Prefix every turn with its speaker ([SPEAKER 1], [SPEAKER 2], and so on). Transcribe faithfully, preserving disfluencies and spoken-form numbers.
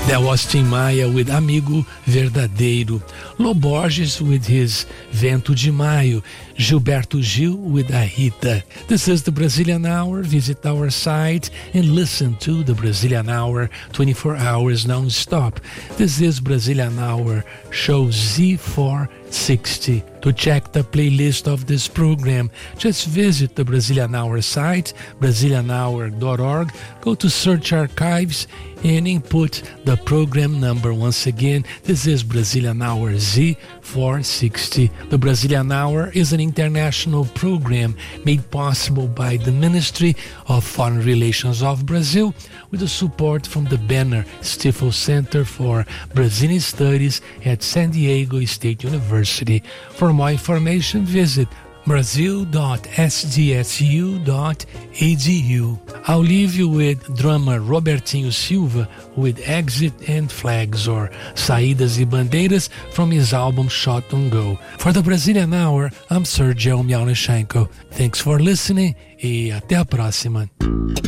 [SPEAKER 1] That was Tim Maia with Amigo Verdadeiro, Lô Borges with his Vento de Maio, Gilberto Gil with A Rita. This is the Brazilian Hour. Visit our site and listen to the Brazilian Hour twenty-four hours non-stop. This is Brazilian Hour show Z four sixty. To check the playlist of this program, just visit the Brazilian Hour site, brazilian hour dot org, go to Search Archives and input the program number. Once again, this is Brazilian Hour Z four sixty. The Brazilian Hour is an international program made possible by the Ministry of Foreign Relations of Brazil with the support from the Banner Stifel Center for Brazilian Studies at San Diego State University. For more information, visit brazil dot s d s u dot e d u. I'll leave you with drummer Robertinho Silva with Exit and Flags, or Saídas e Bandeiras, from his album Shot on Go. For the Brazilian Hour, I'm Sergio Miaunashenko. Thanks for listening e até a próxima.